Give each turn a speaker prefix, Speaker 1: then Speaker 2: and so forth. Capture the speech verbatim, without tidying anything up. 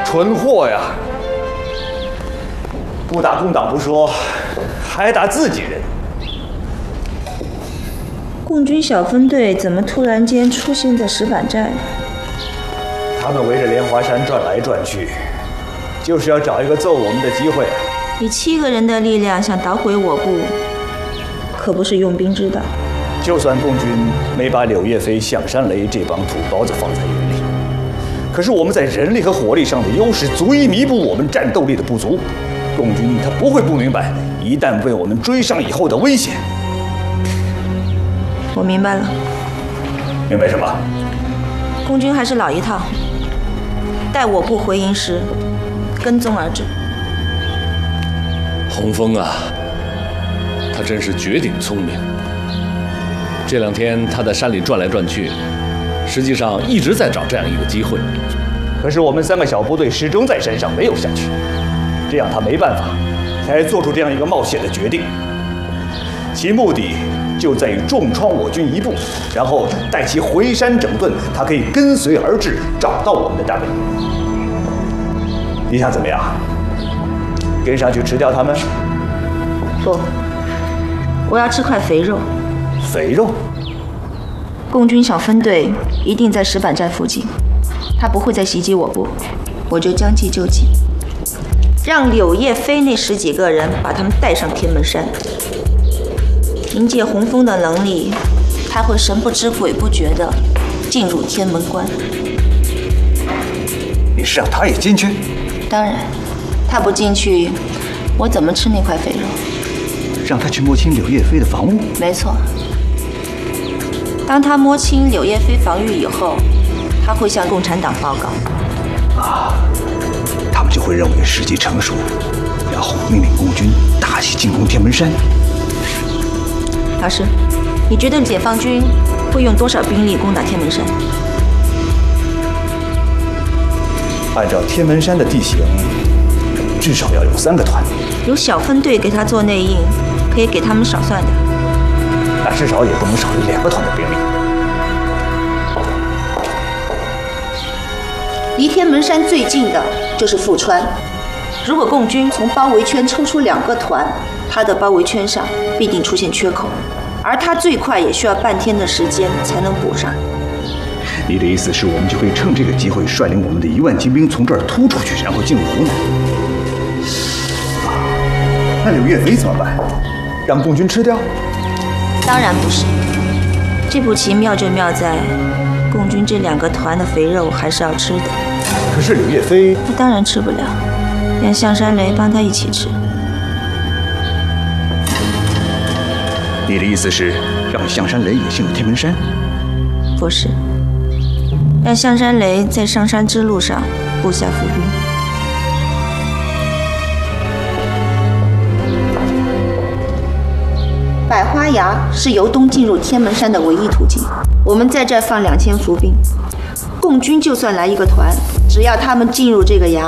Speaker 1: 蠢货呀！不打共党不说，还打自己人。
Speaker 2: 共军小分队怎么突然间出现在石板寨？
Speaker 1: 他们围着莲华山转来转去，就是要找一个揍我们的机会。
Speaker 2: 以七个人的力量想捣毁我部，可不是用兵之道。
Speaker 1: 就算共军没把柳叶飞、象山雷这帮土包子放在眼里，可是我们在人力和火力上的优势足以弥补我们战斗力的不足。共军他不会不明白，一旦被我们追上以后的危险。
Speaker 2: 我明白了。
Speaker 1: 明白什么？
Speaker 2: 共军还是老一套，待我部回营时，跟踪而至。
Speaker 3: 洪峰啊，他真是绝顶聪明。这两天他在山里转来转去，实际上一直在找这样一个机会。
Speaker 1: 可是我们三个小部队始终在山上没有下去，这样他没办法，才做出这样一个冒险的决定。其目的就在于重创我军一部，然后待其回山整顿，他可以跟随而至，找到我们的大本营。你想怎么样？跟上去吃掉他们？
Speaker 2: 不，我要吃块肥肉。
Speaker 1: 肥肉？
Speaker 2: 共军小分队一定在石板寨附近，他不会再袭击我部，我就将计就计，让柳叶飞那十几个人把他们带上天门山。凭借洪峰的能力，他会神不知鬼不觉地进入天门关。
Speaker 1: 你是让他也进去？
Speaker 2: 当然，他不进去，我怎么吃那块肥肉？
Speaker 1: 让他去摸清柳叶飞的防务？
Speaker 2: 没错。当他摸清柳叶飞防御以后，他会向共产党报告。
Speaker 1: 啊，他们就会认为时机成熟，然后命令共军大起进攻天门山。
Speaker 2: 老师，你觉得解放军会用多少兵力攻打天门山？
Speaker 1: 按照天门山的地形，至少要有三个团。
Speaker 2: 有小分队给他做内应，可以给他们少算点。
Speaker 1: 那至少也不能少于两个团的兵力。
Speaker 2: 离天门山最近的就是富川。如果共军从包围圈抽出两个团，他的包围圈上必定出现缺口，而他最快也需要半天的时间才能补上。
Speaker 1: 你的意思是我们就可以趁这个机会率领我们的一万精兵从这儿突出去，然后进入湖南？那柳叶飞怎么办？让共军吃掉？
Speaker 2: 当然不是。这步棋妙就妙在，共军这两个团的肥肉还是要吃的。
Speaker 1: 可是柳叶飞，
Speaker 2: 他当然吃不了，让象山雷帮他一起吃。
Speaker 1: 你的意思是让象山雷也进入天门山？
Speaker 2: 不是，让象山雷在上山之路上布下伏兵。百花崖是由东进入天门山的唯一途径，我们在这放两千伏兵，共军就算来一个团，只要他们进入这个崖，